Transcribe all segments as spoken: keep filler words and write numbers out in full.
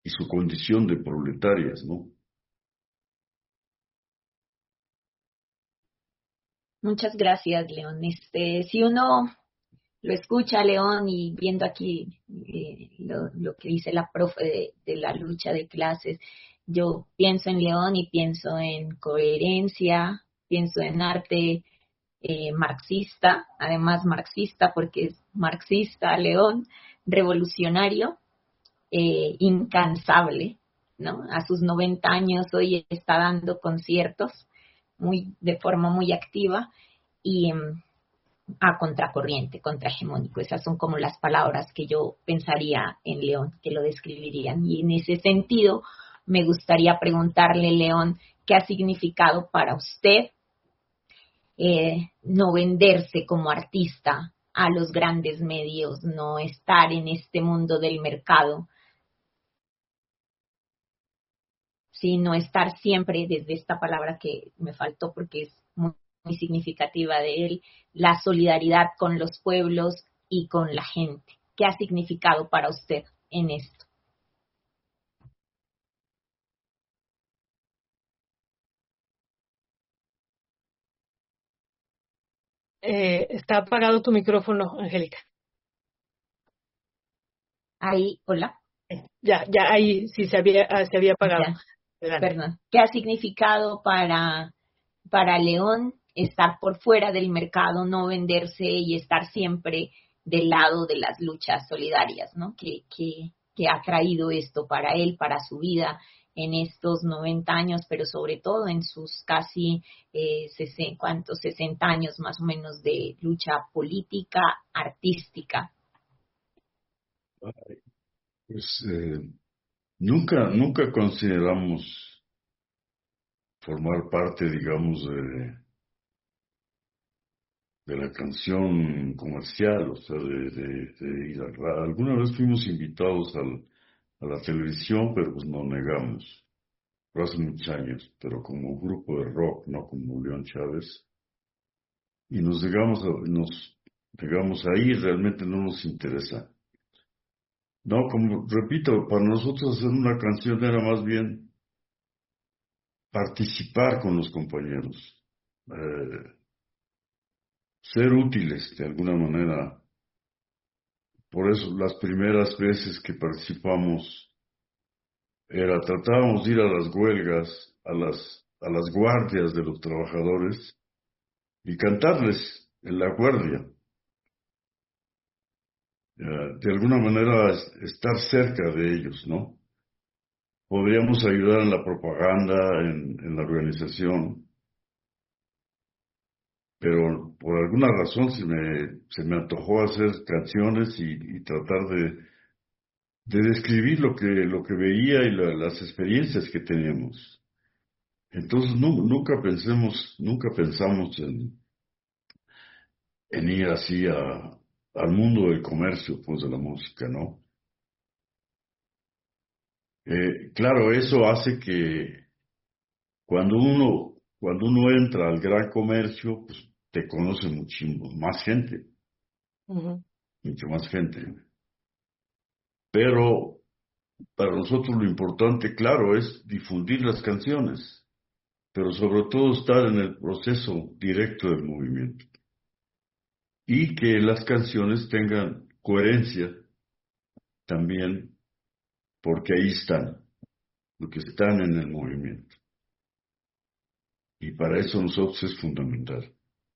y su condición de proletarias, ¿no? Muchas gracias, León. Este, si uno lo escucha, León, y viendo aquí eh, lo, lo que dice la profe de, de la lucha de clases, yo pienso en León y pienso en coherencia, pienso en arte eh, marxista, además marxista porque es marxista, León, revolucionario, eh, incansable, ¿no? A sus noventa años hoy está dando conciertos muy, de forma muy activa y um, a contracorriente, contrahegemónico. Esas son como las palabras que yo pensaría en León, que lo describirían. Y en ese sentido, me gustaría preguntarle, León, ¿qué ha significado para usted eh, no venderse como artista a los grandes medios, no estar en este mundo del mercado, sino estar siempre desde esta palabra que me faltó porque es muy, muy significativa de él, la solidaridad con los pueblos y con la gente? ¿Qué ha significado para usted en esto? Eh, está apagado tu micrófono, Angélica. Ahí, hola. Ya, ya ahí sí se había, ah, se había apagado. Ya, Adelante. perdón. ¿Qué ha significado para, para León estar por fuera del mercado, no venderse y estar siempre del lado de las luchas solidarias, ¿no? ¿Qué, qué, qué ha traído esto para él, para su vida en estos noventa años, pero sobre todo en sus casi eh, sesenta, ¿cuántos? sesenta años más o menos de lucha política, artística? Pues eh, nunca, nunca consideramos formar parte, digamos, de, de la canción comercial, o sea, de, de, de ir a la- alguna vez fuimos invitados al, a la televisión, pero pues nos negamos, pero hace muchos años, pero como grupo de rock, no como León Chávez, y nos negamos, a- nos negamos ahí, realmente no nos interesa. No, como repito, para nosotros hacer una canción era más bien participar con los compañeros, eh, ser útiles de alguna manera. Por eso las primeras veces que participamos era, tratábamos de ir a las huelgas, a las, a las guardias de los trabajadores y cantarles en la guardia. Eh, de alguna manera es- estar cerca de ellos, ¿no? Podríamos ayudar en la propaganda, en, en la organización, pero por alguna razón se me, se me antojó hacer canciones y, y tratar de, de describir lo que, lo que veía y la- las experiencias que teníamos. Entonces nu- nunca pensemos, nunca pensamos en, en ir así a, al mundo del comercio, pues de la música, ¿no? Eh, claro, eso hace que cuando uno, cuando uno entra al gran comercio, pues te conoce muchísimo más gente, Uh-huh. mucho más gente. Pero para nosotros lo importante, claro, es difundir las canciones, pero sobre todo estar en el proceso directo del movimiento y que las canciones tengan coherencia también, porque ahí están, porque están en el movimiento. Y para eso nosotros es fundamental.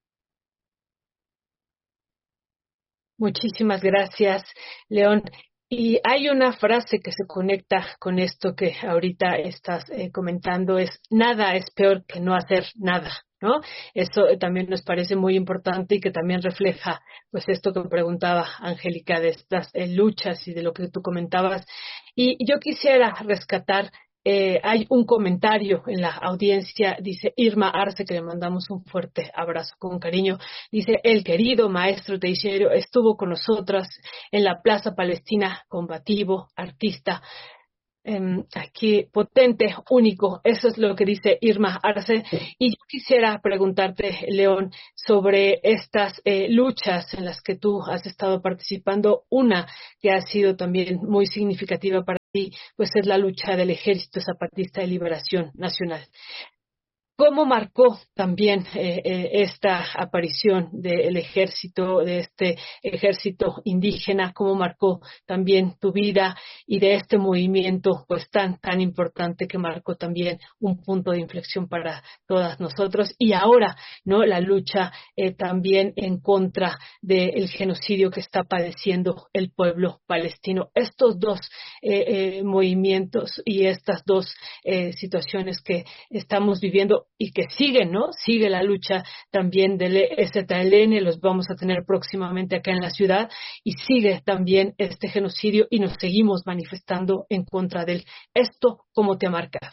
Muchísimas gracias, León. Y hay una frase que se conecta con esto que ahorita estás eh, comentando, es nada es peor que no hacer nada, ¿no? Eso eh, también nos parece muy importante y que también refleja, pues, esto que preguntaba Angélica de estas eh, luchas y de lo que tú comentabas. Y yo quisiera rescatar, eh, hay un comentario en la audiencia, dice Irma Arce, que le mandamos un fuerte abrazo con cariño. Dice, el querido maestro Teixeira estuvo con nosotras en la Plaza Palestina, combativo, artista, eh, aquí potente, único. Eso es lo que dice Irma Arce. Y yo quisiera preguntarte, León, sobre estas eh, luchas en las que tú has estado participando, una que ha sido también muy significativa para ti, pues es la lucha del Ejército Zapatista de Liberación Nacional. ¿Cómo marcó también eh, eh, esta aparición del ejército, de este ejército indígena? ¿Cómo marcó también tu vida y de este movimiento pues tan, tan importante que marcó también un punto de inflexión para todas nosotros? Y ahora, ¿no? La lucha eh, también en contra del genocidio que está padeciendo el pueblo palestino. Estos dos eh, eh, movimientos y estas dos eh, situaciones que estamos viviendo y que siguen, ¿no? Sigue la lucha también del E Z L N, los vamos a tener próximamente acá en la ciudad, y sigue también este genocidio y nos seguimos manifestando en contra de él. ¿Esto cómo te ha marcado?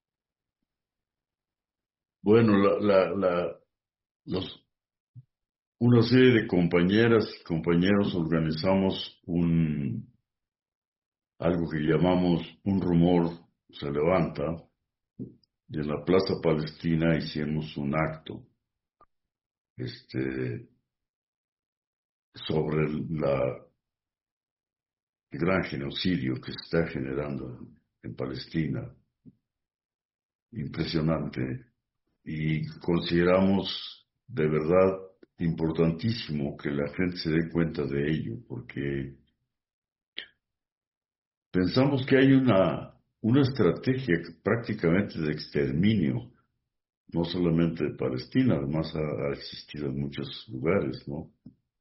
Bueno, la, la, la, los, una serie de compañeras y compañeros organizamos un algo que llamamos Un Rumor Se Levanta. Y en la Plaza Palestina hicimos un acto este, sobre el, la, el gran genocidio que se está generando en, en Palestina. Impresionante. Y consideramos de verdad importantísimo que la gente se dé cuenta de ello, porque pensamos que hay una, una estrategia prácticamente de exterminio, no solamente de Palestina, además ha, ha existido en muchos lugares, ¿no?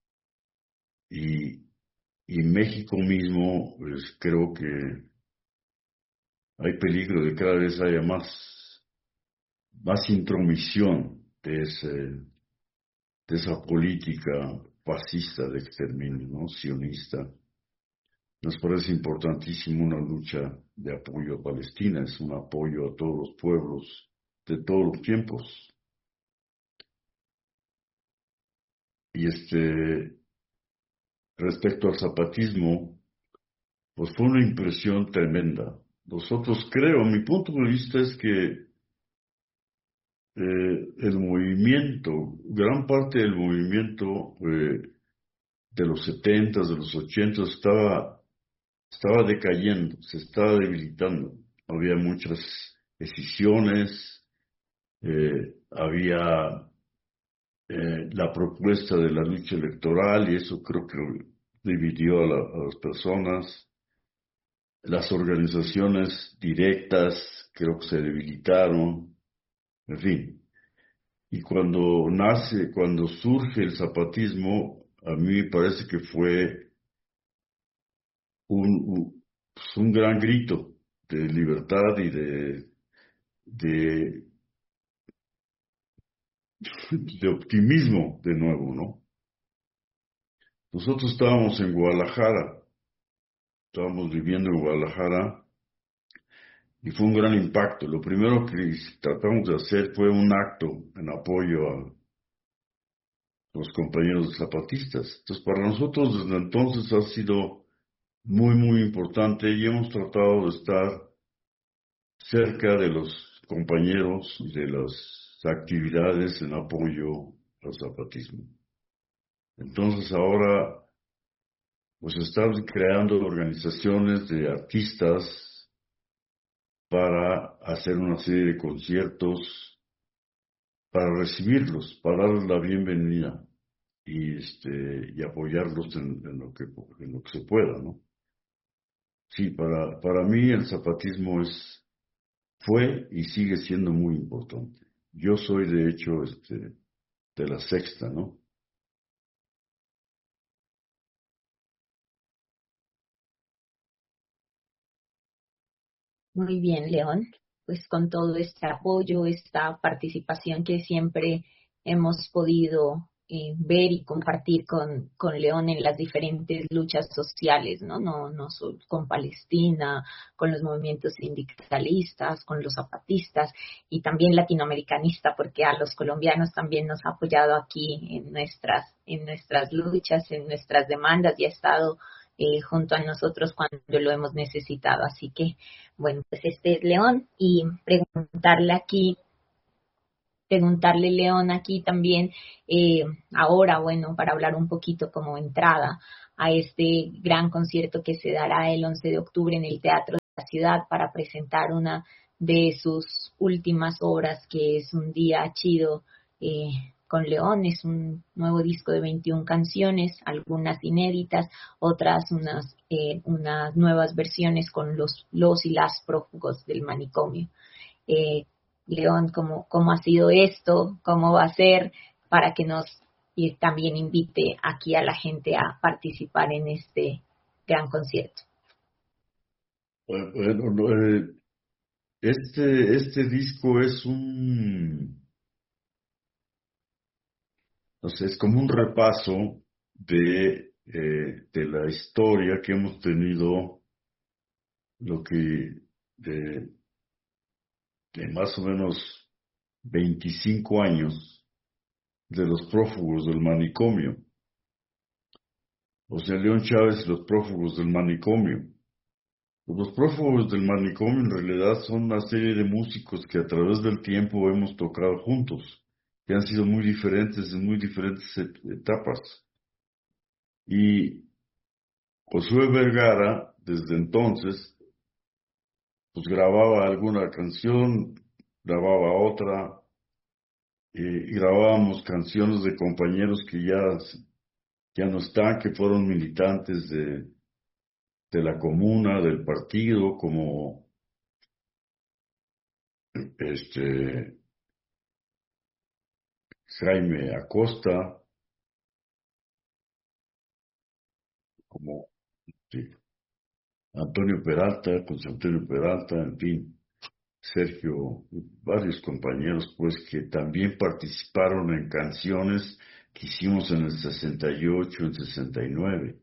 Y, y México mismo, pues creo que hay peligro de cada vez haya más, más intromisión de, ese, de esa política fascista de exterminio, ¿no? Sionista. Nos parece importantísimo una lucha de apoyo a Palestina, es un apoyo a todos los pueblos de todos los tiempos. Y este, respecto al zapatismo, pues fue una impresión tremenda. Nosotros creo, mi punto de vista es que eh, el movimiento, gran parte del movimiento eh, de los setentas, de los ochentas, estaba, estaba decayendo, se estaba debilitando. Había muchas decisiones, eh, había eh, la propuesta de la lucha electoral y eso creo que dividió a, la, a las personas. Las organizaciones directas creo que se debilitaron, en fin. Y cuando nace, cuando surge el zapatismo, a mí me parece que fue un, un, pues un gran grito de libertad y de, de, de optimismo de nuevo, ¿no? Nosotros estábamos en Guadalajara, estábamos viviendo en Guadalajara y fue un gran impacto. Lo primero que tratamos de hacer fue un acto en apoyo a los compañeros zapatistas. Entonces, para nosotros desde entonces ha sido muy, muy importante y hemos tratado de estar cerca de los compañeros y de las actividades en apoyo al zapatismo. Entonces, ahora, pues estamos creando organizaciones de artistas para hacer una serie de conciertos, para recibirlos, para darles la bienvenida y este y apoyarlos en, en lo que en lo que se pueda, ¿no? Sí, para para mí el zapatismo es fue y sigue siendo muy importante. Yo soy de hecho este de la sexta, ¿no? Muy bien, León. Pues con todo este apoyo, esta participación que siempre hemos podido eh, ver y compartir con, con León en las diferentes luchas sociales, ¿no? No, no solo con Palestina, con los movimientos sindicalistas, con los zapatistas y también latinoamericanista, porque a los colombianos también nos ha apoyado aquí en nuestras, en nuestras luchas, en nuestras demandas y ha estado eh, junto a nosotros cuando lo hemos necesitado. Así que, bueno, pues este es León y preguntarle aquí, preguntarle León aquí también, eh, ahora, bueno, para hablar un poquito como entrada a este gran concierto que se dará el once de octubre en el Teatro de la Ciudad para presentar una de sus últimas obras, que es Un Día Chido eh, con León. Es un nuevo disco de veintiuna canciones, algunas inéditas, otras unas, eh, unas nuevas versiones con los, los y las prófugos del manicomio. Eh, León, ¿cómo, ¿cómo ha sido esto? ¿Cómo va a ser? Para que nos y también invite aquí a la gente a participar en este gran concierto. Bueno, eh, este, este disco es un, no sé, es como un repaso de, eh, de la historia que hemos tenido, lo que de, de más o menos veinticinco años de los prófugos del manicomio. O sea, León Chávez y los prófugos del manicomio. Los prófugos del manicomio en realidad son una serie de músicos que a través del tiempo hemos tocado juntos, que han sido muy diferentes en muy diferentes etapas. Y Josué Vergara, desde entonces, pues grababa alguna canción, grababa otra, y grabábamos canciones de compañeros que ya, ya no están, que fueron militantes de, de la comuna, del partido, como este Jaime Acosta, como sí, Antonio Peralta, José Antonio Peralta, en fin, Sergio, varios compañeros, pues, que también participaron en canciones que hicimos en el sesenta y ocho, en sesenta y nueve.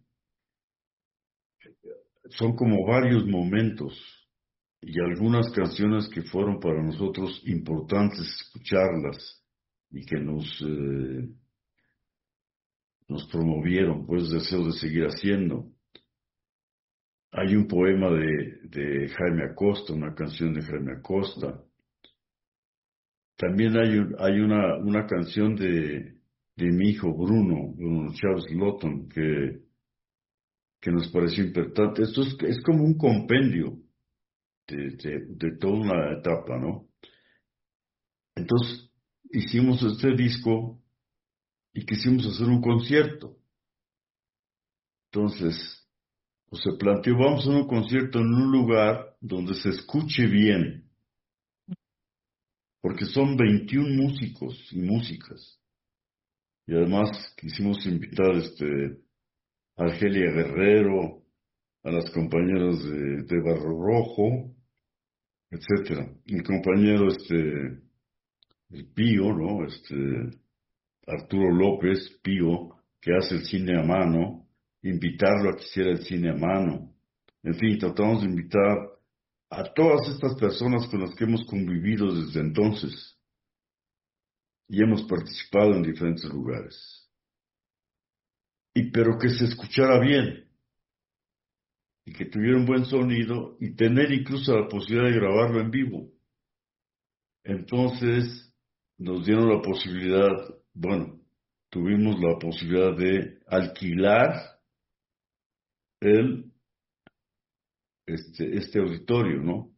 Son como varios momentos y algunas canciones que fueron para nosotros importantes escucharlas y que nos, eh, nos promovieron, pues, deseo de seguir haciendo. Hay un poema de, de Jaime Acosta, una canción de Jaime Acosta. También hay, un, hay una, una canción de, de mi hijo Bruno, Bruno Chávez Lotton, que, que nos pareció importante. Esto es, es como un compendio de, de, de toda una etapa, ¿no? Entonces, hicimos este disco y quisimos hacer un concierto. Entonces, pues se planteó, vamos a hacer un concierto en un lugar donde se escuche bien, porque son veintiún músicos y músicas. Y además quisimos invitar este, a Argelia Guerrero, a las compañeras de, de Barro Rojo, etcétera. Mi compañero, este, el Pío, ¿no? Este, Arturo López, Pío, que hace el cine a mano, invitarlo a que hiciera el cine a mano. En fin, tratamos de invitar a todas estas personas con las que hemos convivido desde entonces y hemos participado en diferentes lugares. Y pero que se escuchara bien y que tuviera un buen sonido y tener incluso la posibilidad de grabarlo en vivo. Entonces nos dieron la posibilidad, bueno, tuvimos la posibilidad de alquilar el, este, este auditorio, ¿no?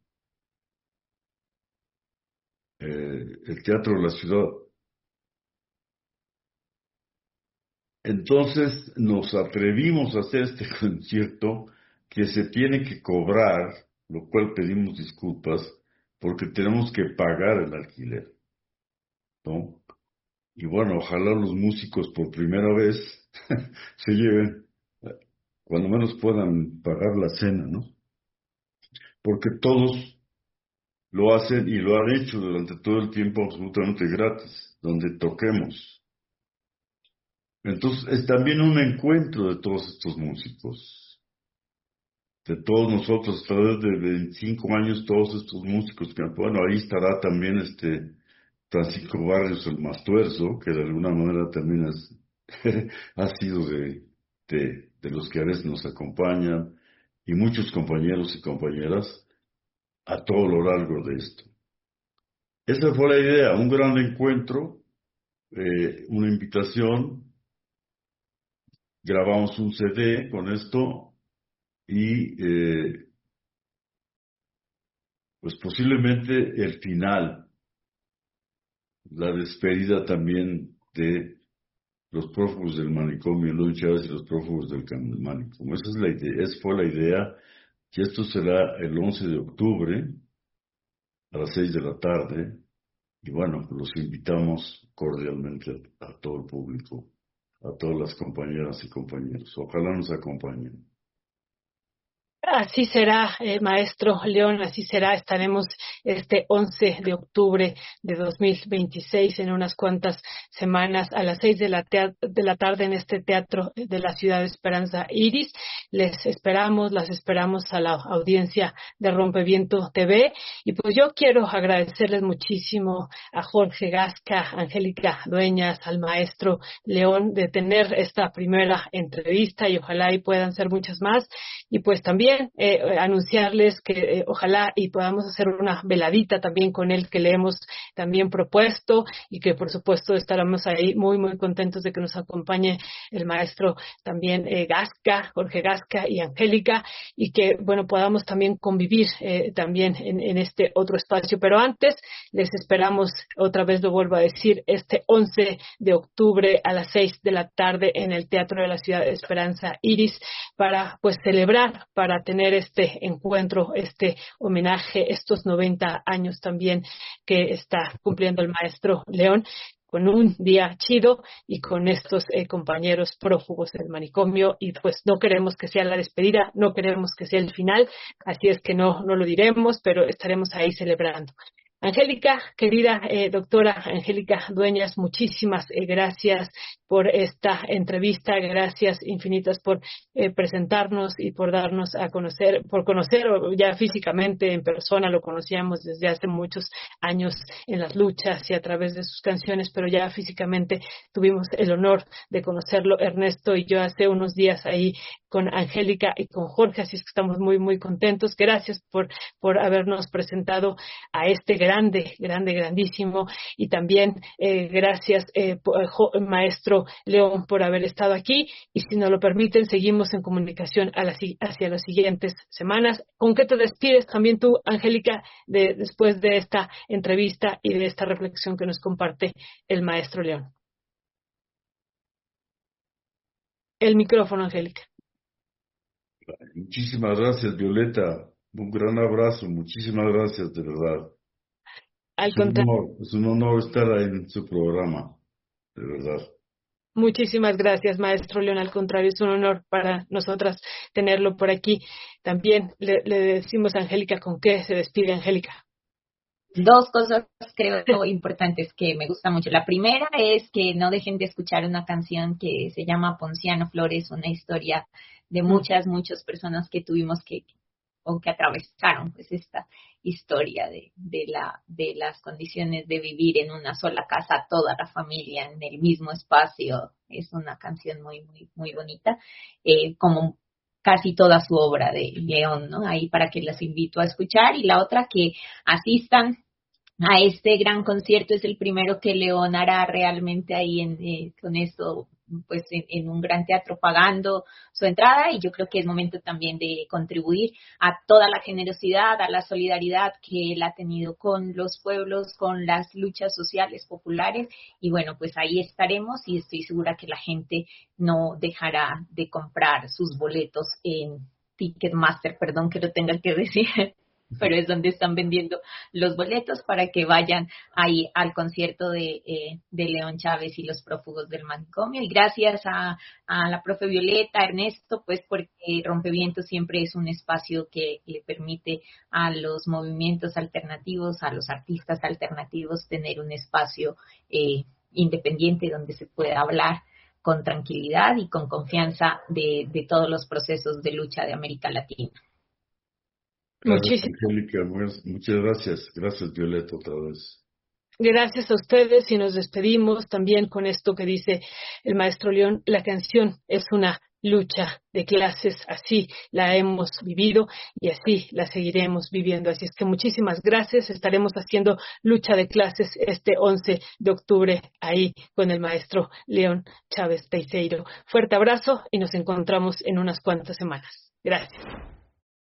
Eh, el Teatro de la Ciudad. Entonces nos atrevimos a hacer este concierto que se tiene que cobrar, lo cual pedimos disculpas, porque tenemos que pagar el alquiler, ¿no? Y bueno, ojalá los músicos por primera vez se lleven, cuando menos puedan pagar la cena, ¿no? Porque todos lo hacen y lo han hecho durante todo el tiempo absolutamente gratis, donde toquemos. Entonces, es también un encuentro de todos estos músicos, de todos nosotros, a través de veinticinco años, todos estos músicos, que, bueno, ahí estará también este Francisco Barrios el Mastuerzo, que de alguna manera también es, ha sido de, de, de los que a veces nos acompañan, y muchos compañeros y compañeras a todo lo largo de esto. Esa fue la idea, un gran encuentro, eh, una invitación grabamos un C D con esto y eh, pues posiblemente el final, la despedida también de los prófugos del manicomio, León Chávez y los prófugos del manicomio. Esa es la idea, esa fue la idea, que esto será el once de octubre a las seis de la tarde, y bueno, los invitamos cordialmente a, a todo el público, a todas las compañeras y compañeros. Ojalá nos acompañen. Así será, eh, maestro León, así será. Estaremos este once de octubre de dos mil veintiséis, en unas cuantas semanas, a las seis de la, de la tarde en este teatro de la ciudad de Esperanza Iris. Les esperamos, las esperamos a la audiencia de Rompeviento T V. Y pues yo quiero agradecerles muchísimo a Jorge Gasca, Angélica Dueñas, al maestro León, de tener esta primera entrevista, y ojalá y puedan ser muchas más. Y pues también Eh, anunciarles que eh, ojalá y podamos hacer una veladita también con él, que le hemos también propuesto, y que por supuesto estaremos ahí muy muy contentos de que nos acompañe el maestro también eh, Gasca, Jorge Gasca y Angélica, y que bueno podamos también convivir eh, también en, en este otro espacio. Pero antes les esperamos, otra vez lo vuelvo a decir, este once de octubre a las seis de la tarde en el Teatro de la Ciudad de Esperanza Iris, para pues celebrar, para tener este encuentro, este homenaje, estos noventa años también que está cumpliendo el maestro León, con un día chido y con estos eh, compañeros prófugos del manicomio. Y pues no queremos que sea la despedida, no queremos que sea el final, así es que no, no lo diremos, pero estaremos ahí celebrando. Angélica, querida eh, doctora Angélica Dueñas, muchísimas eh, gracias por esta entrevista, gracias infinitas por eh, presentarnos y por darnos a conocer, por conocer ya físicamente en persona. Lo conocíamos desde hace muchos años en las luchas y a través de sus canciones, pero ya físicamente tuvimos el honor de conocerlo Ernesto y yo hace unos días ahí con Angélica y con Jorge, así es que estamos muy muy contentos. Gracias por por habernos presentado a este grande, grande, grandísimo, y también eh, gracias eh, por, maestro León, por haber estado aquí. Y si nos lo permiten, seguimos en comunicación a las, hacia las siguientes semanas. ¿Con qué te despides también tú, Angélica, de, después de esta entrevista y de esta reflexión que nos comparte el maestro León? El micrófono, Angélica. Muchísimas gracias, Violeta. Un gran abrazo. Muchísimas gracias, de verdad. Al es, un contrario. honor, es un honor estar ahí en su programa, de verdad. Muchísimas gracias, maestro León. Al contrario, es un honor para nosotras tenerlo por aquí. También le, le decimos a Angélica con qué se despide, Angélica. Dos cosas creo importantes que me gusta mucho. La primera es que no dejen de escuchar una canción que se llama Ponciano Flores, una historia de muchas, muchas personas que tuvimos que, o que atravesaron pues esta historia de, de, la, de las condiciones de vivir en una sola casa, toda la familia en el mismo espacio. Es una canción muy, muy, muy bonita, eh, como casi toda su obra de León, ¿no? Ahí para que las invito a escuchar. Y la otra, que asistan a este gran concierto. Es el primero que León hará realmente ahí en, eh, con esto, pues en, en un gran teatro, pagando su entrada, y yo creo que es momento también de contribuir a toda la generosidad, a la solidaridad que él ha tenido con los pueblos, con las luchas sociales populares. Y bueno, pues ahí estaremos, y estoy segura que la gente no dejará de comprar sus boletos en Ticketmaster, perdón que lo tenga que decir, pero es donde están vendiendo los boletos para que vayan ahí al concierto de, eh, de León Chávez y los prófugos del manicomio. Y gracias a, a la profe Violeta, Ernesto, pues porque Rompeviento siempre es un espacio que le permite a los movimientos alternativos, a los artistas alternativos, tener un espacio eh, independiente donde se pueda hablar con tranquilidad y con confianza de, de todos los procesos de lucha de América Latina. Gracias, Angélica. Muchas gracias. Gracias, Violeta, otra vez. Gracias a ustedes, y nos despedimos también con esto que dice el maestro León. La canción es una lucha de clases, así la hemos vivido y así la seguiremos viviendo. Así es que muchísimas gracias. Estaremos haciendo lucha de clases este once de octubre ahí con el maestro León Chávez Teijeiro. Fuerte abrazo y nos encontramos en unas cuantas semanas. Gracias.